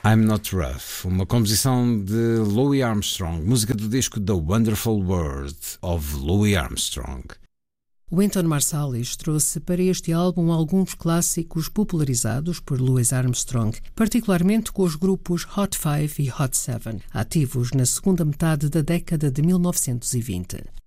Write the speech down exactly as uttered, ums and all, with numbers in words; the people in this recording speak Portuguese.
I'm Not Rough, uma composição de Louis Armstrong, música do disco The Wonderful World of Louis Armstrong. Wynton Marsalis trouxe para este álbum alguns clássicos popularizados por Louis Armstrong, particularmente com os grupos Hot Five e Hot Seven, ativos na segunda metade da década de mil novecentos e vinte.